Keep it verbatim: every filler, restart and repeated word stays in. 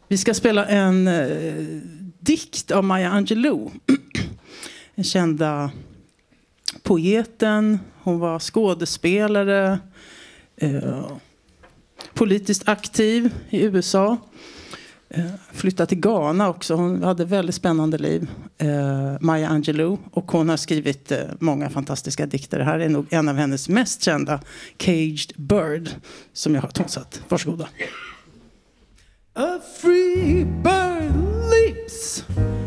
Vi ska spela en eh, dikt av Maya Angelou. Den kända poeten. Hon var skådespelare. Eh, politiskt aktiv i U S A. Eh, flyttade till Ghana också. Hon hade ett väldigt spännande liv. Eh, Maya Angelou. Och hon har skrivit eh, många fantastiska dikter. Det här är nog en av hennes mest kända. Caged Bird. Som jag har tonsatt. Varsågoda. A free bird leaps